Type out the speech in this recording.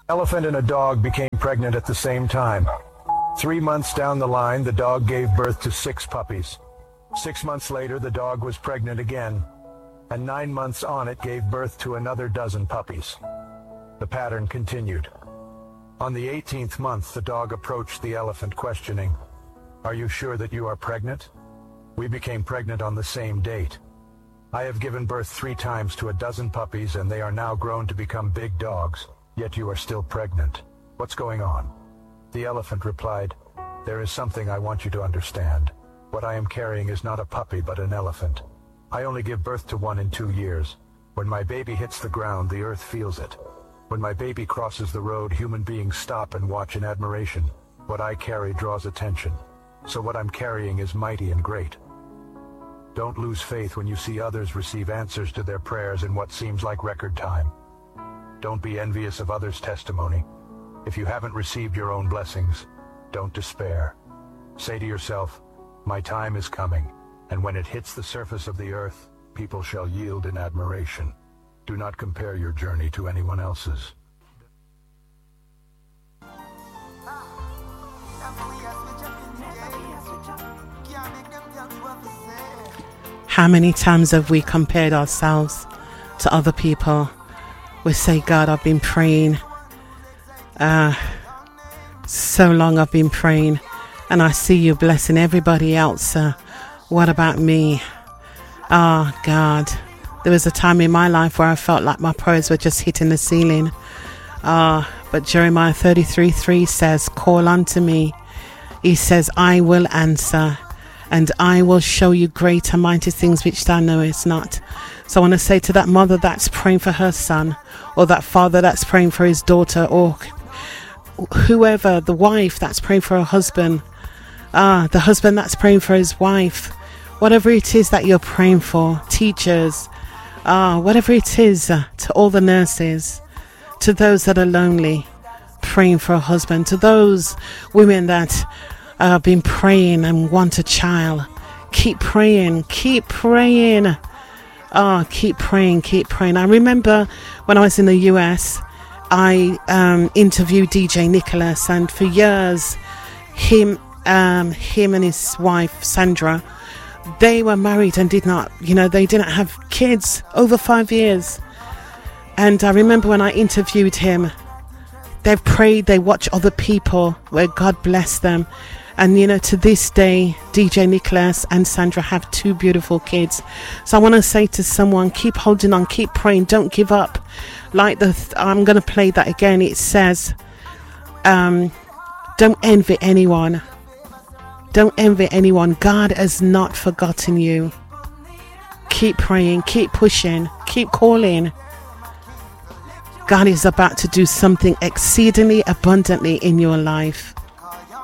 Elephant and a dog became pregnant at the same time. 3 months down the line, the dog gave birth to 6 puppies. 6 months later, the dog was pregnant again, and 9 months on it gave birth to another dozen puppies. The pattern continued. On the 18th month, the dog approached the elephant questioning, "Are you sure that you are pregnant? We became pregnant on the same date. I have given birth 3 times to a dozen puppies, and they are now grown to become big dogs. Yet you are still pregnant. What's going on?" The elephant replied, "There is something I want you to understand. What I am carrying is not a puppy but an elephant. I only give birth to one in 2 years. When my baby hits the ground, the earth feels it. When my baby crosses the road, human beings stop and watch in admiration. What I carry draws attention. So what I'm carrying is mighty and great. Don't lose faith when you see others receive answers to their prayers in what seems like record time. Don't be envious of others' testimony. If you haven't received your own blessings, don't despair. Say to yourself, 'My time is coming,' and when it hits the surface of the earth, people shall yield in admiration. Do not compare your journey to anyone else's." How many times have we compared ourselves to other people? We say, "God, I've been praying. So long I've been praying, and I see you blessing everybody else. What about me?" God, there was a time in my life where I felt like my prayers were just hitting the ceiling. But Jeremiah 33:3 says, "Call unto me." He says, "I will answer, and I will show you great and mighty things which thou knowest not." So I want to say to that mother that's praying for her son, or that father that's praying for his daughter, or whoever, the wife that's praying for her husband, the husband that's praying for his wife, whatever it is that you're praying for, teachers, whatever it is, to all the nurses, to those that are lonely, praying for a husband, to those women that have been praying and want a child, keep praying, keep praying. Keep praying, keep praying. I remember when I was in the US, I interviewed DJ Nicholas, and for years, him and his wife Sandra, they were married and they didn't have kids over 5 years. And I remember when I interviewed him, they've prayed, they watch other people where God bless them. And, to this day, DJ Nicholas and Sandra have 2 beautiful kids. So I want to say to someone, keep holding on, keep praying, don't give up. Like I'm going to play that again. It says, don't envy anyone. Don't envy anyone. God has not forgotten you. Keep praying, keep pushing, keep calling. God is about to do something exceedingly abundantly in your life.